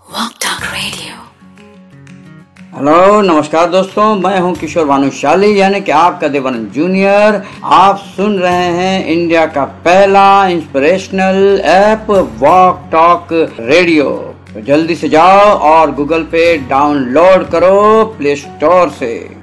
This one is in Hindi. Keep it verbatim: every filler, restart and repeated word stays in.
Walk Talk Radio। हेलो नमस्कार दोस्तों, मैं हूं किशोर भानुशाली यानी कि आपका देवानंद जूनियर। आप सुन रहे हैं इंडिया का पहला inspirational app walk talk radio. तो जल्दी से जाओ और गूगल पे डाउनलोड करो प्ले स्टोर से।